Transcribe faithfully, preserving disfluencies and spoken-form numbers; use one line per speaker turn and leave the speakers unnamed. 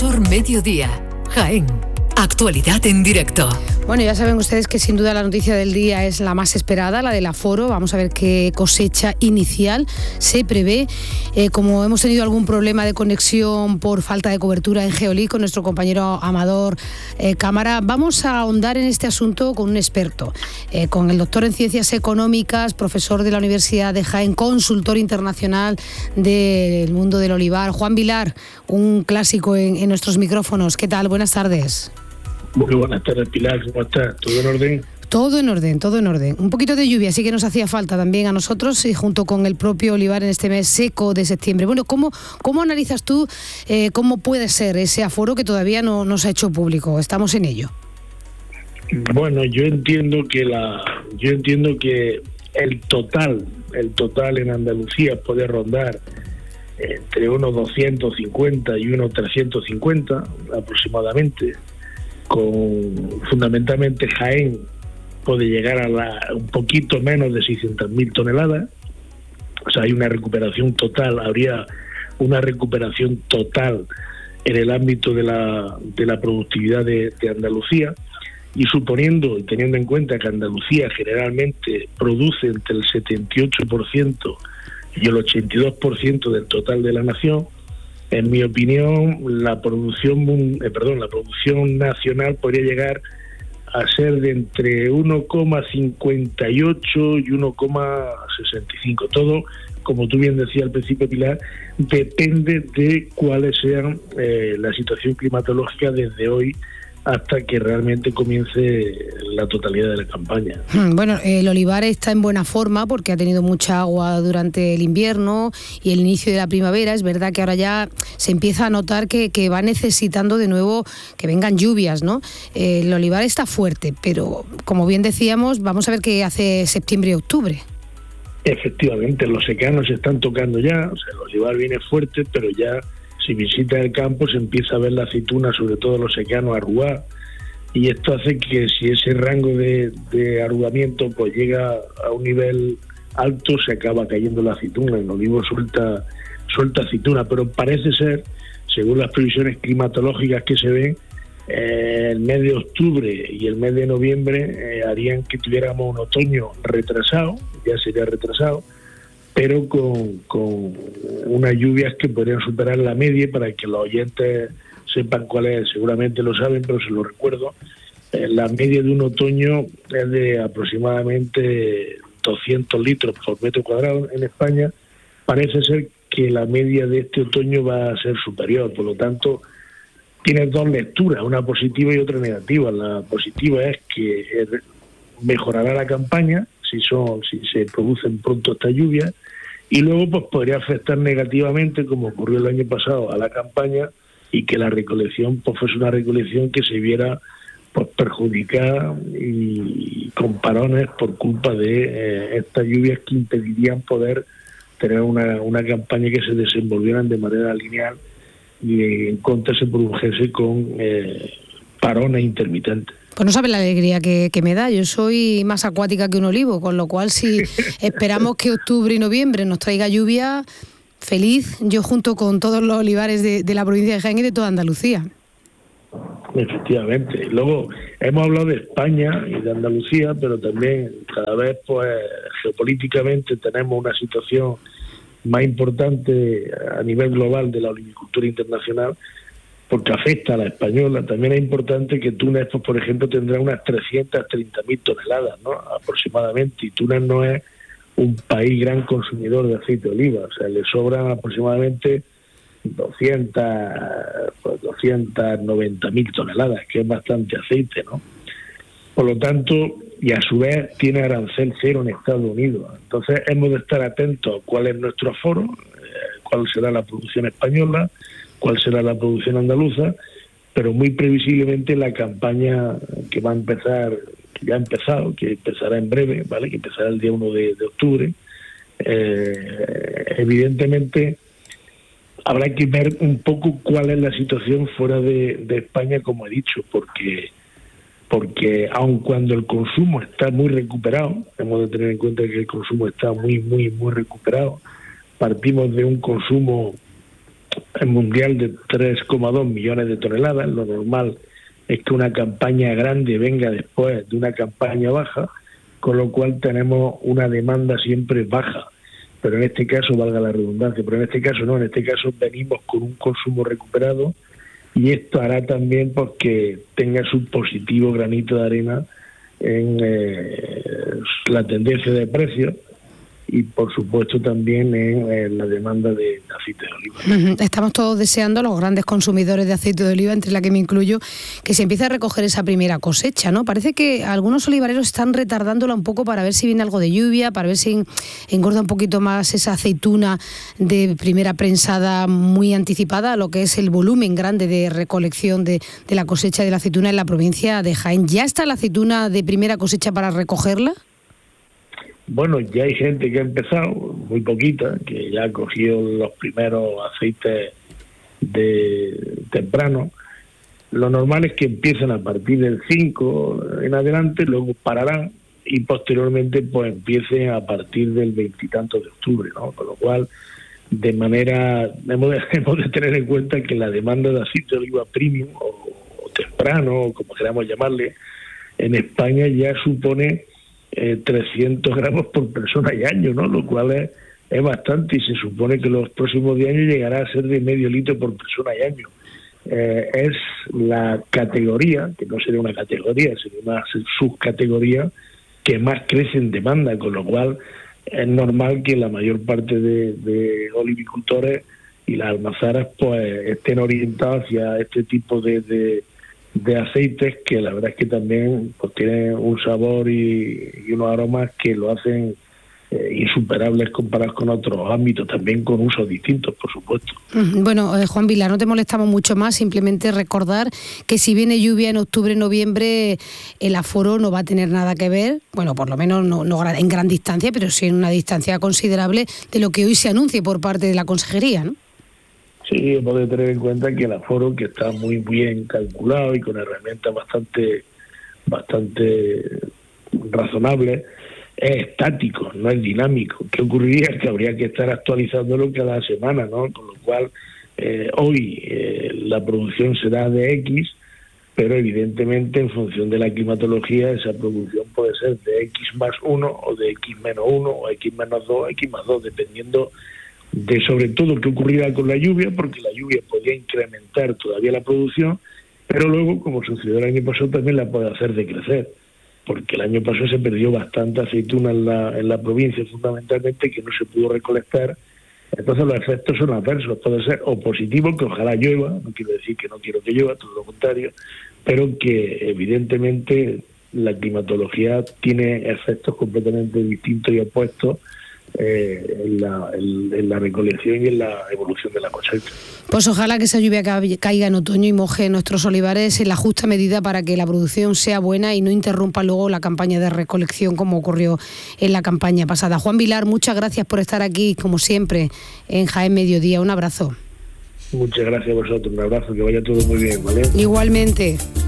Sur Mediodía, Jaén. Actualidad en directo.
Bueno, ya saben ustedes que sin duda la noticia del día es la más esperada, la del aforo. Vamos a ver qué cosecha inicial se prevé. Eh, como hemos tenido algún problema de conexión por falta de cobertura en Geolí con nuestro compañero Amador eh, Cámara, vamos a ahondar en este asunto con un experto, eh, con el doctor en Ciencias Económicas, profesor de la Universidad de Jaén, consultor internacional del mundo del olivar, Juan Vilar, un clásico en, en nuestros micrófonos. ¿Qué tal? Buenas tardes.
Muy buenas tardes, Pilar, ¿cómo estás? ¿Todo en orden?
Todo en orden, todo en orden. Un poquito de lluvia sí que nos hacía falta también a nosotros y junto con el propio olivar en este mes seco de septiembre. Bueno, ¿cómo, cómo analizas tú eh, cómo puede ser ese aforo que todavía no, no se ha hecho público? Estamos en ello.
Bueno, yo entiendo que la, yo entiendo que el total, el total en Andalucía puede rondar entre unos doscientos cincuenta y unos trescientos cincuenta aproximadamente. Con fundamentalmente Jaén puede llegar a la, un poquito menos de seiscientas mil toneladas, o sea, hay una recuperación total, habría una recuperación total en el ámbito de la, de la productividad de, de Andalucía, y suponiendo y teniendo en cuenta que Andalucía generalmente produce entre el setenta y ocho por ciento y el ochenta y dos por ciento del total de la nación, en mi opinión, la producción, eh, perdón, la producción nacional podría llegar a ser de entre uno coma cincuenta y ocho y uno coma sesenta y cinco. Todo, como tú bien decías al principio, Pilar, depende de cuáles sean eh, la situación climatológica desde hoy hasta que realmente comience la totalidad de la campaña.
Bueno, el olivar está en buena forma porque ha tenido mucha agua durante el invierno y el inicio de la primavera. Es verdad que ahora ya se empieza a notar que, que va necesitando de nuevo que vengan lluvias, ¿no? Eh, el olivar está fuerte, pero como bien decíamos, vamos a ver qué hace septiembre y octubre.
Efectivamente, los secanos se están tocando ya, o sea, el olivar viene fuerte, pero ya si visita el campo se empieza a ver la aceituna, sobre todo los secanos, arrugar, y esto hace que si ese rango de, de arrugamiento pues llega a un nivel alto, se acaba cayendo la aceituna, el olivo suelta, suelta aceituna, pero parece ser, según las previsiones climatológicas que se ven, eh, el mes de octubre y el mes de noviembre eh, harían que tuviéramos un otoño retrasado, ya sería retrasado, pero con, con unas lluvias que podrían superar la media. Para que los oyentes sepan cuál es, seguramente lo saben, pero se lo recuerdo, eh, la media de un otoño es de aproximadamente doscientos litros por metro cuadrado en España. Parece ser que la media de este otoño va a ser superior, por lo tanto tiene dos lecturas, una positiva y otra negativa. La positiva es que mejorará la campaña si son si se producen pronto estas lluvias, y luego pues podría afectar negativamente, como ocurrió el año pasado, a la campaña, y que la recolección pues fuese una recolección que se viera pues perjudicada y con parones por culpa de eh, estas lluvias que impedirían poder tener una, una campaña que se desenvolvieran de manera lineal y en contra se produjese con eh, parones intermitentes.
Pues no sabe la alegría que, que me da. Yo soy más acuática que un olivo, con lo cual si esperamos que octubre y noviembre nos traiga lluvia, feliz yo junto con todos los olivares de, de la provincia de Jaén y de toda Andalucía.
Efectivamente. Luego hemos hablado de España y de Andalucía, pero también cada vez pues geopolíticamente tenemos una situación más importante a nivel global de la olivicultura internacional, porque afecta a la española. También es importante que Túnez, pues, por ejemplo, tendrá unas trescientas treinta mil toneladas, ¿no?, aproximadamente, y Túnez no es un país gran consumidor de aceite de oliva, o sea, le sobran aproximadamente doscientas, pues, doscientas noventa mil toneladas, que es bastante aceite, ¿no? Por lo tanto, y a su vez tiene arancel cero en Estados Unidos. Entonces hemos de estar atentos a cuál es nuestro aforo, eh, cuál será la producción española, cuál será la producción andaluza, pero muy previsiblemente la campaña que va a empezar, que ya ha empezado, que empezará en breve, ¿vale?, que empezará el día uno de, de octubre, eh, evidentemente habrá que ver un poco cuál es la situación fuera de, de España, como he dicho, porque porque aun cuando el consumo está muy recuperado, hemos de tener en cuenta que el consumo está muy, muy, muy recuperado, partimos de un consumo mundial de tres coma dos millones de toneladas. Lo normal es que una campaña grande venga después de una campaña baja, con lo cual tenemos una demanda siempre baja. Pero en este caso, valga la redundancia, pero en este caso no, en este caso venimos con un consumo recuperado, y esto hará también pues, que tenga su positivo granito de arena en eh, la tendencia de precios y por supuesto también en, en la demanda de, de aceite de oliva.
Estamos todos deseando, los grandes consumidores de aceite de oliva, entre la que me incluyo, que se empiece a recoger esa primera cosecha, ¿no? Parece que algunos olivareros están retardándola un poco para ver si viene algo de lluvia, para ver si engorda un poquito más esa aceituna de primera prensada muy anticipada, lo que es el volumen grande de recolección de, de la cosecha de la aceituna en la provincia de Jaén. ¿Ya está la aceituna de primera cosecha para recogerla?
Bueno, ya hay gente que ha empezado, muy poquita, que ya ha cogido los primeros aceites de temprano. Lo normal es que empiecen a partir del cinco en adelante, luego pararán y posteriormente pues empiecen a partir del veintitantos de octubre, ¿no? Con lo cual, de manera, hemos de, hemos de tener en cuenta que la demanda de aceite de oliva premium o, o temprano, o como queramos llamarle, en España ya supone Eh, trescientos gramos por persona y año, ¿no? Lo cual es, es bastante, y se supone que los próximos diez años llegará a ser de medio litro por persona y año. Eh, es la categoría, que no sería una categoría, sería una subcategoría que más crece en demanda, con lo cual es normal que la mayor parte de, de olivicultores y las almazaras pues estén orientados hacia este tipo de, de de aceites que la verdad es que también pues tienen un sabor y, y unos aromas que lo hacen eh, insuperables comparados con otros ámbitos, también con usos distintos, por supuesto.
Bueno, eh, Juan Vilar, no te molestamos mucho más, simplemente recordar que si viene lluvia en octubre, noviembre, el aforo no va a tener nada que ver, bueno, por lo menos no, no en gran distancia, pero sí en una distancia considerable de lo que hoy se anuncie por parte de la Consejería, ¿no?
Sí, hemos de tener en cuenta que el aforo, que está muy bien calculado y con herramientas bastante bastante razonables, es estático, no es dinámico. ¿Qué ocurriría? Que habría que estar actualizándolo cada semana, ¿no? Con lo cual, eh, hoy eh, la producción será de X, pero evidentemente en función de la climatología esa producción puede ser de X más uno o de X menos uno o X menos dos, X más dos, dependiendo de sobre todo qué ocurrirá con la lluvia, porque la lluvia podría incrementar todavía la producción, pero luego, como sucedió el año pasado, también la puede hacer decrecer, porque el año pasado se perdió bastante aceituna en la, en la provincia, fundamentalmente, que no se pudo recolectar. Entonces los efectos son adversos, puede ser o positivo, que ojalá llueva, no quiero decir que no quiero que llueva, todo lo contrario, pero que evidentemente la climatología tiene efectos completamente distintos y opuestos Eh, en, la, en, en la recolección y en la evolución de la cosecha.
Pues ojalá que esa lluvia caiga en otoño y moje nuestros olivares en la justa medida para que la producción sea buena y no interrumpa luego la campaña de recolección como ocurrió en la campaña pasada. Juan Vilar, muchas gracias por estar aquí, como siempre, en Jaén Mediodía. Un abrazo.
Muchas gracias a vosotros, un abrazo, que vaya todo muy bien, ¿vale?
Igualmente.